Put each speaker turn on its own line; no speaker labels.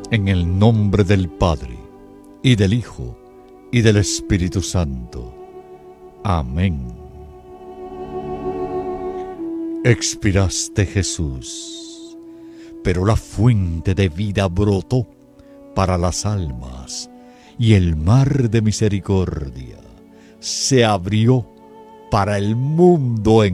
En el nombre del Padre, y del Hijo, y del Espíritu Santo. Amén. Expiraste, Jesús, pero la fuente de vida brotó para las almas, y el mar de misericordia se abrió para el mundo